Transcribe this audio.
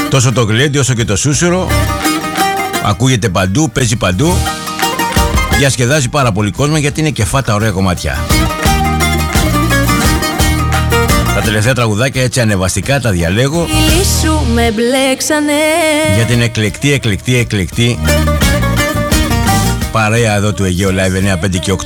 Τόσο το γλέντι όσο και το σούσουρο ακούγεται παντού, παίζει παντού. Διασκεδάζει πάρα πολύ κόσμο γιατί είναι κεφάτα ωραία κομμάτια. Τα τελευταία τραγουδάκια έτσι ανεβαστικά τα διαλέγω με μπλέξανε. για την εκλεκτή παρέα εδώ του Αιγαίου Live 9, 5 και 8.